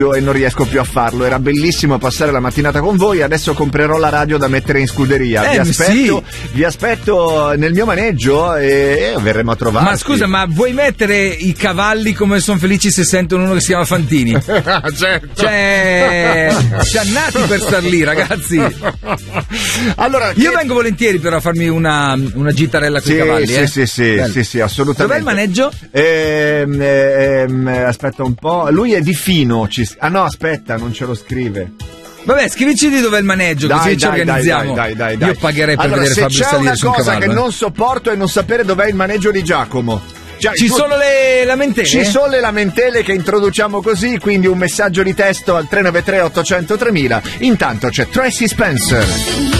e non riesco più a farlo. Era bellissimo passare la mattinata con voi. Adesso comprerò la radio da mettere in scuderia. Vi aspetto nel mio maneggio e verremo a trovarci. Ma scusa, ma vuoi mettere i cavalli come sono felici se sentono uno che si chiama Fantini? Certo. Cioè, nati per star lì, ragazzi. Allora, io vengo volentieri però a farmi una gitarella con i cavalli. Sì, assolutamente. Dov'è il maneggio? Aspetta un po'. Lui è di Fino. Ah no, aspetta, non ce lo scrive. Vabbè, scrivici di dov'è il maneggio, così ci organizziamo. Dai. Io pagherei per vedere Fabio salire su un cavallo. Se c'è una cosa che non sopporto è non sapere dov'è il maneggio di Giacomo. Cioè, ci sono le lamentele? Ci sono le lamentele che introduciamo così, quindi un messaggio di testo al 393 800 3000. Intanto c'è Tracy Spencer.